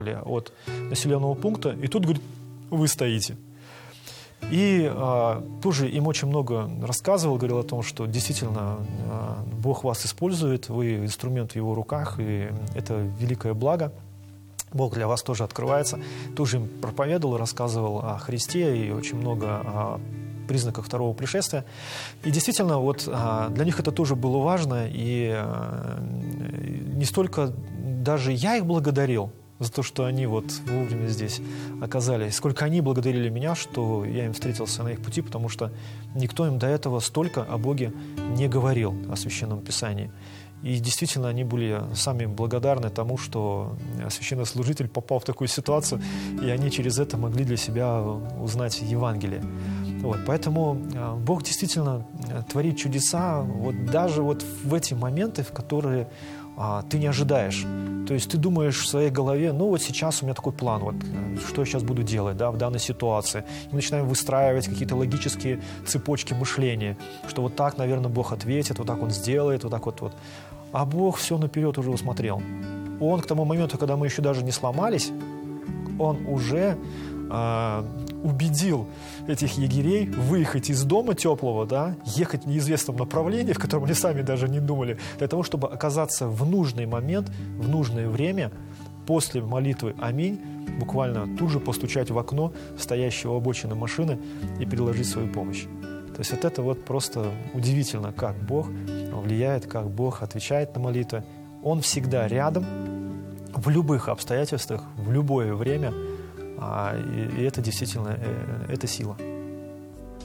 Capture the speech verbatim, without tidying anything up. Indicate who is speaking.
Speaker 1: от населенного пункта, и тут, говорит, вы стоите. И а, тоже им очень много рассказывал, говорил о том, что действительно а, Бог вас использует, вы инструмент в Его руках, и это великое благо. Бог для вас тоже открывается. Тоже им проповедовал, рассказывал о Христе и очень много о признаках второго пришествия. И действительно, вот а, для них это тоже было важно, и а, не столько даже я их благодарил за то, что они вот вовремя здесь оказались, сколько они благодарили меня, что я им встретился на их пути, потому что никто им до этого столько о Боге не говорил, о Священном Писании. И действительно, они были сами благодарны тому, что священнослужитель попал в такую ситуацию, и они через это могли для себя узнать Евангелие. Вот, поэтому Бог действительно творит чудеса вот даже вот в эти моменты, в которые а, ты не ожидаешь. То есть ты думаешь в своей голове, ну вот сейчас у меня такой план, вот, что я сейчас буду делать, да, в данной ситуации. И мы начинаем выстраивать какие-то логические цепочки мышления, что вот так, наверное, Бог ответит, вот так Он сделает, вот так вот. вот. А Бог все наперед уже усмотрел. Он к тому моменту, когда мы еще даже не сломались, Он уже э, убедил этих егерей выехать из дома теплого, да, ехать в неизвестном направлении, в котором они сами даже не думали, для того, чтобы оказаться в нужный момент, в нужное время, после молитвы «Аминь», буквально тут же постучать в окно стоящего у обочины машины и предложить свою помощь. То есть вот это вот просто удивительно, как Бог влияет, как Бог отвечает на молитвы. Он всегда рядом, в любых обстоятельствах, в любое время, и это действительно, это сила.